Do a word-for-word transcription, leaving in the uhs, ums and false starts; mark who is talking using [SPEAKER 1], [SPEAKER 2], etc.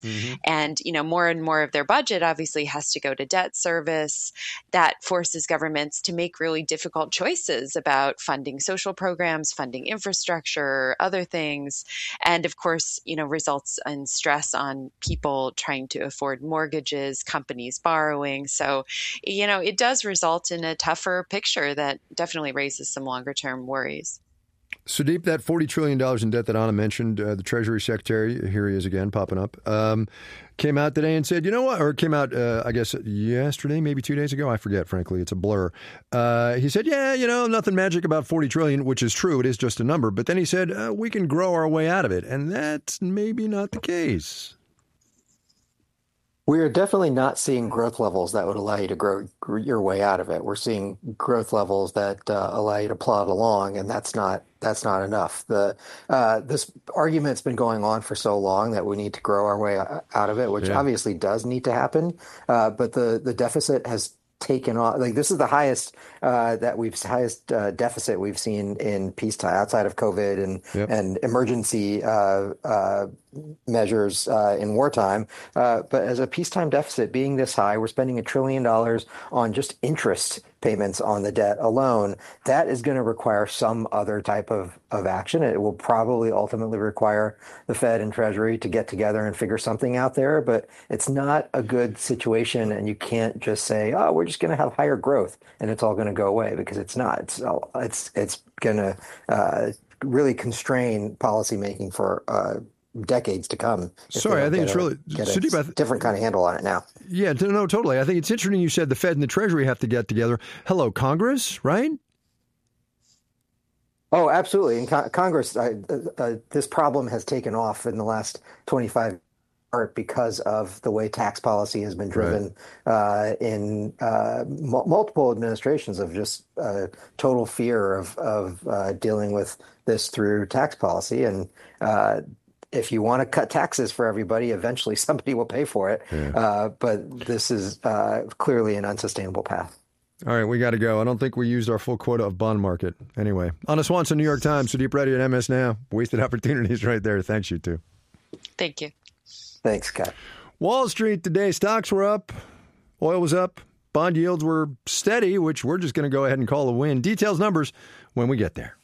[SPEAKER 1] Mm-hmm.
[SPEAKER 2] And, you know, more and more of their budget obviously has to go to debt service. That forces governments to make really difficult choices about funding social programs, funding infrastructure, other things. And of course, you know, results in stress on people trying to afford mortgages, companies borrowing. So, you know, it does result in a tougher picture that definitely raises some longer term worries.
[SPEAKER 1] Sudeep, that forty trillion dollars in debt that Anna mentioned, uh, the Treasury Secretary, here he is again popping up, um, came out today and said, you know what, or came out, uh, I guess, yesterday, maybe two days ago. I forget, frankly. It's a blur. Uh, he said, yeah, you know, nothing magic about forty trillion dollars, which is true. It is just a number. But then he said, uh, we can grow our way out of it. And that's maybe not the case.
[SPEAKER 3] We are definitely not seeing growth levels that would allow you to grow your way out of it. We're seeing growth levels that uh, allow you to plod along, and that's not that's not enough. The uh, this argument's been going on for so long that we need to grow our way out of it, which
[SPEAKER 1] yeah.
[SPEAKER 3] obviously does need to happen. Uh, but the the deficit has taken off. Like this is the highest uh, that we've highest uh, deficit we've seen in peacetime outside of COVID and
[SPEAKER 1] yep.
[SPEAKER 3] and emergency uh, uh, measures uh, in wartime. Uh, but as a peacetime deficit being this high, we're spending a trillion dollars on just interest payments on the debt alone. That is going to require some other type of, of action. It will probably ultimately require the Fed and Treasury to get together and figure something out there. But it's not a good situation. And you can't just say, oh, we're just going to have higher growth and it's all going to go away, because it's not. It's it's it's going to uh, really constrain policymaking for uh decades to come.
[SPEAKER 1] Sorry, I think it's
[SPEAKER 3] a,
[SPEAKER 1] really
[SPEAKER 3] get a
[SPEAKER 1] Sudeep, I th-
[SPEAKER 3] different kind of handle on it now.
[SPEAKER 1] Yeah, no, totally. I think it's interesting you said the Fed and the Treasury have to get together. Hello, Congress, right?
[SPEAKER 3] Oh, absolutely. In co- Congress, uh, uh, this problem has taken off in the last twenty-five years because of the way tax policy has been driven right. uh, in uh, m- multiple administrations of just uh, total fear of, of uh, dealing with this through tax policy. And uh, if you want to cut taxes for everybody, eventually somebody will pay for it.
[SPEAKER 1] Yeah.
[SPEAKER 3] Uh, but this is uh, clearly an unsustainable path.
[SPEAKER 1] All right, we got to go. I don't think we used our full quota of bond market. Anyway, Anna Swanson, New York Times, Sudeep Reddy at M S Now. Wasted opportunities right there. Thanks, you two.
[SPEAKER 2] Thank you.
[SPEAKER 3] Thanks, Scott.
[SPEAKER 1] Wall Street today, stocks were up. Oil was up. Bond yields were steady, which we're just going to go ahead and call a win. Details, numbers when we get there.